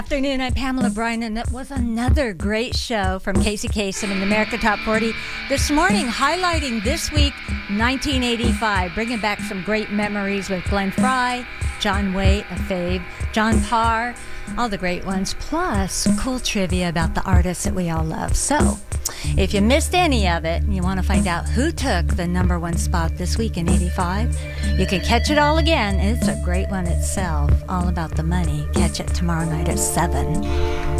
Afternoon, I'm Pamela Bryan, and it was another great show from Casey Kasem and America Top 40. This morning, highlighting this week, 1985, bringing back some great memories with Glenn Frey, John Waite, a fave, John Parr, all the great ones, plus cool trivia about the artists that we all love. So, if you missed any of it and you want to find out who took the number one spot this week in 85, you can catch it all again. It's a great one itself, all about the money. Catch it tomorrow night at 7.